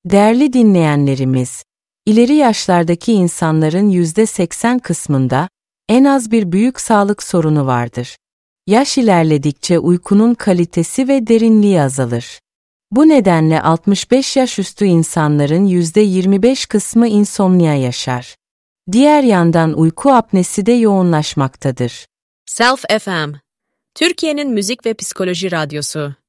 Değerli dinleyenlerimiz, ileri yaşlardaki insanların %80 kısmında en az bir büyük sağlık sorunu vardır. Yaş ilerledikçe uykunun kalitesi ve derinliği azalır. Bu nedenle 65 yaş üstü insanların %25 kısmı insomnia yaşar. Diğer yandan uyku apnesi de yoğunlaşmaktadır. Self FM, Türkiye'nin müzik ve psikoloji radyosu.